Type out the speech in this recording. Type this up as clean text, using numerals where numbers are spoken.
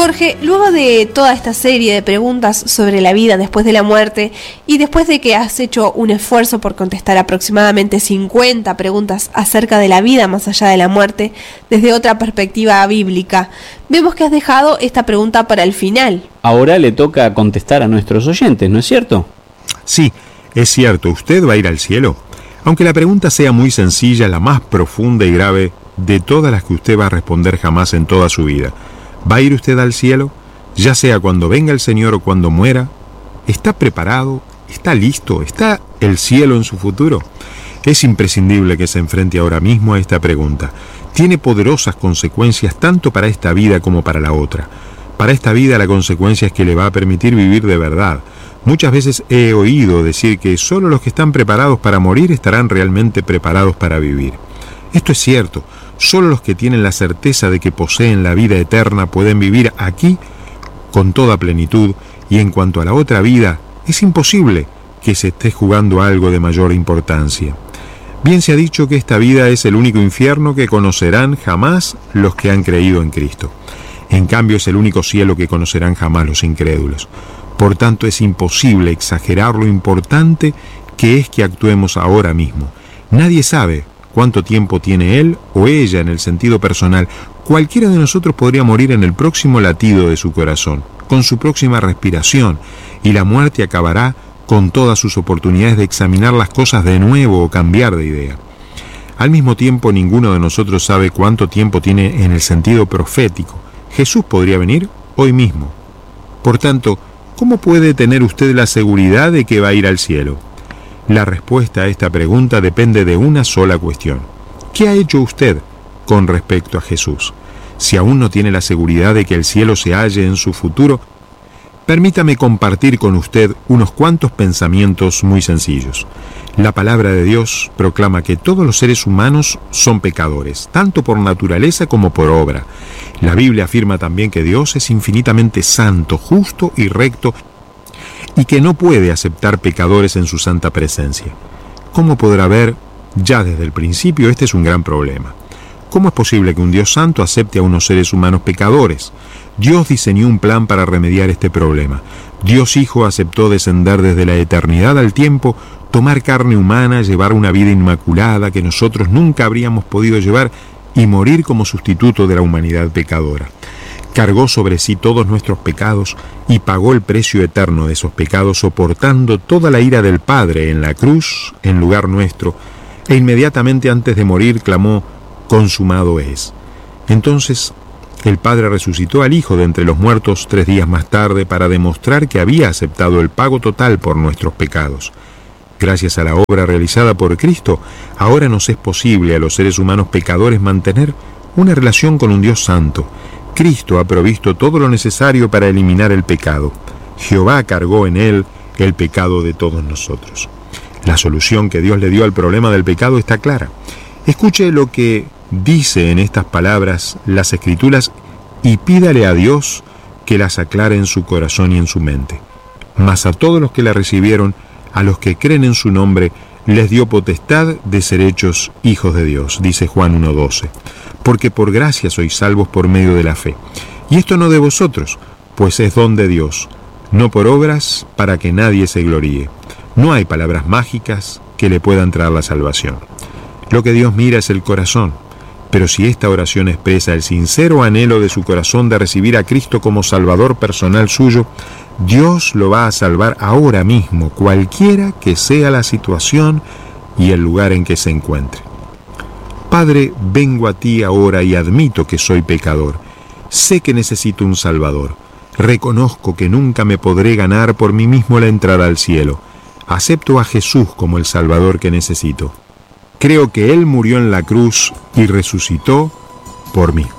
Jorge, luego de toda esta serie de preguntas sobre la vida después de la muerte y después de que has hecho un esfuerzo por contestar aproximadamente 50 preguntas acerca de la vida más allá de la muerte desde otra perspectiva bíblica, vemos que has dejado esta pregunta para el final. Ahora le toca contestar a nuestros oyentes, ¿no es cierto? Sí, es cierto. ¿Usted va a ir al cielo? Aunque la pregunta sea muy sencilla, la más profunda y grave de todas las que usted va a responder jamás en toda su vida. ¿Va a ir usted al cielo? Ya sea cuando venga el Señor o cuando muera. ¿Está preparado? ¿Está listo? ¿Está el cielo en su futuro? Es imprescindible que se enfrente ahora mismo a esta pregunta. Tiene poderosas consecuencias tanto para esta vida como para la otra. Para esta vida la consecuencia es que le va a permitir vivir de verdad. Muchas veces he oído decir que solo los que están preparados para morir estarán realmente preparados para vivir. Esto es cierto. Solo los que tienen la certeza de que poseen la vida eterna pueden vivir aquí con toda plenitud, y en cuanto a la otra vida, es imposible que se esté jugando algo de mayor importancia. Bien se ha dicho que esta vida es el único infierno que conocerán jamás los que han creído en Cristo. En cambio, es el único cielo que conocerán jamás los incrédulos. Por tanto, es imposible exagerar lo importante que es que actuemos ahora mismo. Nadie sabe cuánto tiempo tiene él o ella en el sentido personal. Cualquiera de nosotros podría morir en el próximo latido de su corazón, con su próxima respiración, y la muerte acabará con todas sus oportunidades de examinar las cosas de nuevo o cambiar de idea. Al mismo tiempo, ninguno de nosotros sabe cuánto tiempo tiene en el sentido profético. Jesús podría venir hoy mismo. Por tanto, ¿cómo puede tener usted la seguridad de que va a ir al cielo? La respuesta a esta pregunta depende de una sola cuestión. ¿Qué ha hecho usted con respecto a Jesús? Si aún no tiene la seguridad de que el cielo se halle en su futuro, permítame compartir con usted unos cuantos pensamientos muy sencillos. La palabra de Dios proclama que todos los seres humanos son pecadores, tanto por naturaleza como por obra. La Biblia afirma también que Dios es infinitamente santo, justo y recto, y que no puede aceptar pecadores en su santa presencia. Como podrá ver, ya desde el principio este es un gran problema. ¿Cómo es posible que un Dios santo acepte a unos seres humanos pecadores? Dios diseñó un plan para remediar este problema. Dios Hijo aceptó descender desde la eternidad al tiempo, tomar carne humana, llevar una vida inmaculada que nosotros nunca habríamos podido llevar y morir como sustituto de la humanidad pecadora. Cargó sobre sí todos nuestros pecados y pagó el precio eterno de esos pecados, soportando toda la ira del Padre en la cruz en lugar nuestro, e inmediatamente antes de morir clamó: consumado es. Entonces el Padre resucitó al Hijo de entre los muertos 3 días más tarde para demostrar que había aceptado el pago total por nuestros pecados. Gracias a la obra realizada por Cristo, ahora nos es posible a los seres humanos pecadores mantener una relación con un Dios santo. Cristo ha provisto todo lo necesario para eliminar el pecado. Jehová cargó en él el pecado de todos nosotros. La solución que Dios le dio al problema del pecado está clara. Escuche lo que dice en estas palabras las Escrituras y pídale a Dios que las aclare en su corazón y en su mente. Mas a todos los que la recibieron, a los que creen en su nombre, les dio potestad de ser hechos hijos de Dios, dice Juan 1:12. Porque por gracia sois salvos por medio de la fe. Y esto no de vosotros, pues es don de Dios, no por obras para que nadie se gloríe. No hay palabras mágicas que le puedan traer la salvación. Lo que Dios mira es el corazón. Pero si esta oración expresa el sincero anhelo de su corazón de recibir a Cristo como Salvador personal suyo, Dios lo va a salvar ahora mismo, cualquiera que sea la situación y el lugar en que se encuentre. Padre, vengo a ti ahora y admito que soy pecador. Sé que necesito un Salvador. Reconozco que nunca me podré ganar por mí mismo la entrada al cielo. Acepto a Jesús como el Salvador que necesito. Creo que Él murió en la cruz y resucitó por mí.